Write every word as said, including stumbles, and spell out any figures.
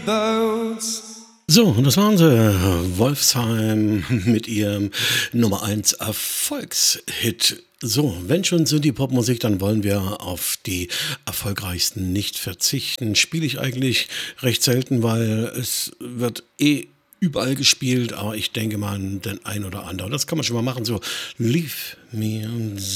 So, und das waren sie. Wolfsheim mit ihrem Nummer eins Erfolgshit. So, wenn schon Synthie-Pop-Musik, dann wollen wir auf die erfolgreichsten nicht verzichten. Spiele ich eigentlich recht selten, weil es wird eh überall gespielt, aber ich denke mal an den ein oder anderen. Das kann man schon mal machen. So, Leave Me